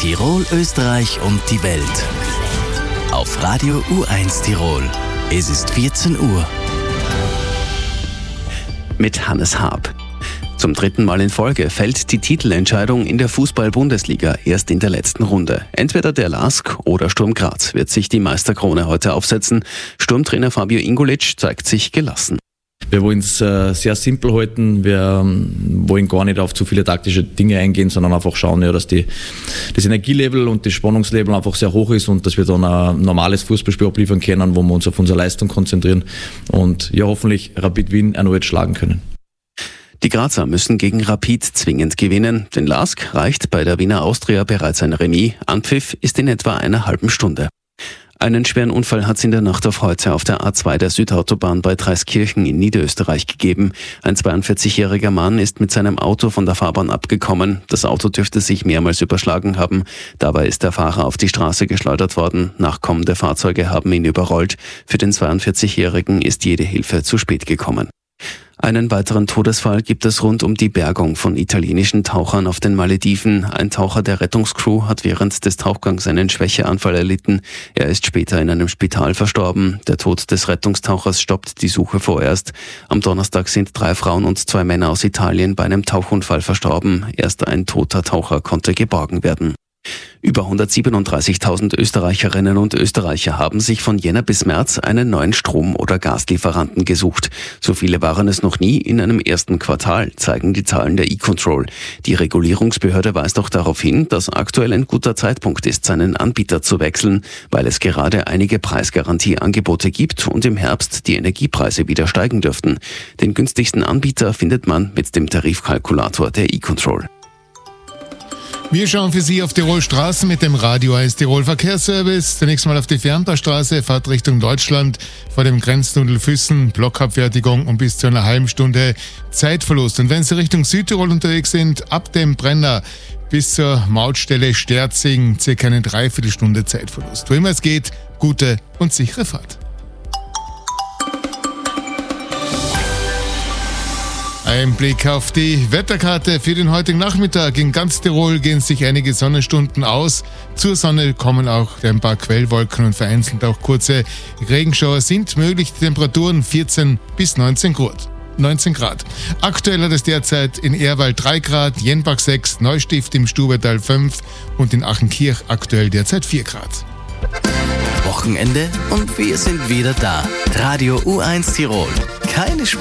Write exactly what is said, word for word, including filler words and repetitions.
Tirol, Österreich und die Welt. Auf Radio U eins Tirol. Es ist vierzehn Uhr. Mit Hannes Haab. Zum dritten Mal in Folge fällt die Titelentscheidung in der Fußball-Bundesliga erst in der letzten Runde. Entweder der LASK oder Sturm Graz wird sich die Meisterkrone heute aufsetzen. Sturmtrainer Fabio Ingulic zeigt sich gelassen. Wir wollen es äh, sehr simpel halten. Wir ähm, wollen gar nicht auf zu viele taktische Dinge eingehen, sondern einfach schauen, ja, dass die, das Energielevel und das Spannungslevel einfach sehr hoch ist und dass wir dann ein normales Fußballspiel abliefern können, wo wir uns auf unsere Leistung konzentrieren und ja hoffentlich Rapid Wien erneut schlagen können. Die Grazer müssen gegen Rapid zwingend gewinnen. Den LASK reicht bei der Wiener Austria bereits ein Remis. Anpfiff ist in etwa einer halben Stunde. Einen schweren Unfall hat es in der Nacht auf heute auf der A zwei der Südautobahn bei Dreiskirchen in Niederösterreich gegeben. Ein zweiundvierzigjähriger Mann ist mit seinem Auto von der Fahrbahn abgekommen. Das Auto dürfte sich mehrmals überschlagen haben. Dabei ist der Fahrer auf die Straße geschleudert worden. Nachkommende Fahrzeuge haben ihn überrollt. Für den zweiundvierzigjährigen ist jede Hilfe zu spät gekommen. Einen weiteren Todesfall gibt es rund um die Bergung von italienischen Tauchern auf den Malediven. Ein Taucher der Rettungscrew hat während des Tauchgangs einen Schwächeanfall erlitten. Er ist später in einem Spital verstorben. Der Tod des Rettungstauchers stoppt die Suche vorerst. Am Donnerstag sind drei Frauen und zwei Männer aus Italien bei einem Tauchunfall verstorben. Erst ein toter Taucher konnte geborgen werden. Über hundertsiebenunddreißigtausend Österreicherinnen und Österreicher haben sich von Jänner bis März einen neuen Strom- oder Gaslieferanten gesucht. So viele waren es noch nie in einem ersten Quartal, zeigen die Zahlen der E-Control. Die Regulierungsbehörde weist auch darauf hin, dass aktuell ein guter Zeitpunkt ist, seinen Anbieter zu wechseln, weil es gerade einige Preisgarantieangebote gibt und im Herbst die Energiepreise wieder steigen dürften. Den günstigsten Anbieter findet man mit dem Tarifkalkulator der E-Control. Wir schauen für Sie auf Tirol Straßen mit dem Radio eins Tirol Verkehrsservice. Zunächst mal auf die Fernbaustraße, Fahrt Richtung Deutschland vor dem Grenztunnel Füssen, Blockabfertigung und bis zu einer halben Stunde Zeitverlust. Und wenn Sie Richtung Südtirol unterwegs sind, ab dem Brenner bis zur Mautstelle Sterzing, circa eine Dreiviertelstunde Zeitverlust. Wo immer es geht, gute und sichere Fahrt. Ein Blick auf die Wetterkarte für den heutigen Nachmittag. In ganz Tirol gehen sich einige Sonnenstunden aus. Zur Sonne kommen auch ein paar Quellwolken und vereinzelt auch kurze Regenschauer sind möglich. Die Temperaturen vierzehn bis neunzehn Grad. Aktuell hat es derzeit in Ehrwald drei Grad, Jenbach sechs, Neustift im Stubertal fünf und in Achenkirch aktuell derzeit vier Grad. Wochenende und wir sind wieder da. Radio U eins Tirol. Keine Spur.